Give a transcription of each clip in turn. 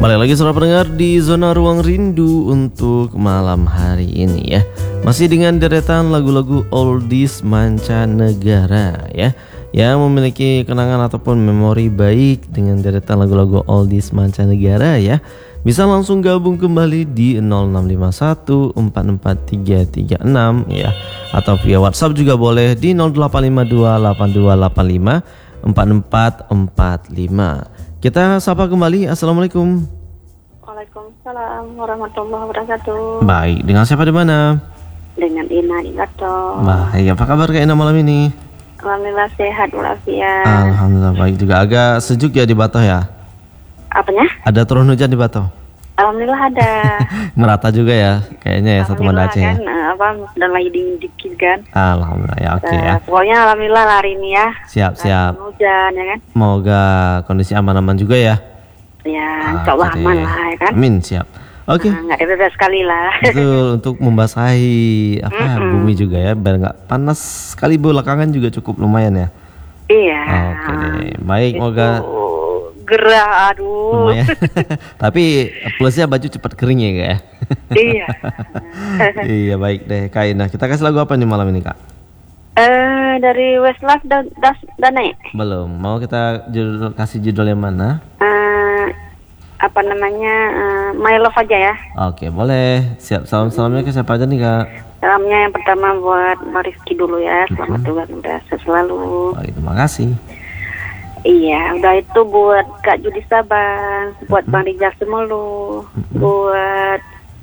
Balik lagi saudara pendengar di Zona Ruang Rindu untuk malam hari ini ya. Masih dengan deretan lagu-lagu oldies mancanegara ya, yang memiliki kenangan ataupun memori baik dengan deretan lagu-lagu oldies mancanegara ya. Bisa langsung gabung kembali di 0651 44336 ya, atau via WhatsApp juga boleh di 0852 8285 4445. Kita sapa kembali. Assalamualaikum. Waalaikumsalam warahmatullahi wabarakatuh. Baik, dengan siapa di mana? Dengan Ina di Bato. Baik, apa kabar Kak Ina malam ini? Alhamdulillah sehat walafiat. Alhamdulillah baik juga. Agak sejuk ya di Bato ya? Apanya? Ada turun hujan di Bato? Alhamdulillah ada. Merata juga ya kayaknya ya satu Banda Aceh kan, ya? dan lagi dingin-dingin kan. Alhamdulillah ya, oke ya. Pokoknya alhamdulillah hari ini ya. Siap. Hujan ya kan. Semoga kondisi aman-aman juga ya. Ya, insyaallah aman lah ya kan. Amin, siap. Oke. Nggak bebas sekali lah. Betul, untuk membasahi bumi juga ya, biar nggak panas sekali belakangan juga cukup lumayan ya. Iya. Oke deh, baik, semoga gerah, aduh. lumayan. Tapi plusnya baju cepat kering ya Kak ya. Iya. Iya baik deh Kak Ina. Kita kasih lagu apa nih malam ini Kak? Dari Westlife dan naik. Belum. Mau kita kasih judul yang mana? Apa namanya, My Love aja ya. Oke boleh. Siap. Salamnya ke siapa aja nih Kak? Salamnya yang pertama buat Mbak Rizky dulu ya. Selamat Tuhan udah selalu. Baik, terima kasih. Iya, udah itu buat Kak Judi Sabang, buat Bang Rijal Semelu, buat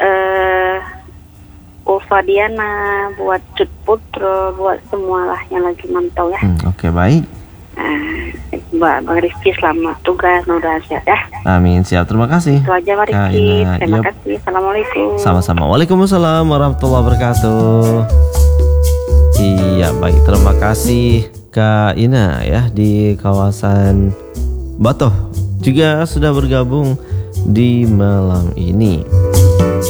Ulfa Diana, buat Cut Putro, buat semualah yang lagi mantau ya. Oke baik. Bang Rizky selamat tugas, udah sehat ya. Amin, siap. Terima kasih. Itu aja Mbak Rizky. Terima kasih. Assalamualaikum. Sama-sama. Waalaikumsalam warahmatullahi wabarakatuh. Iya baik, terima kasih Kak Ina ya di kawasan Bato juga sudah bergabung di malam ini.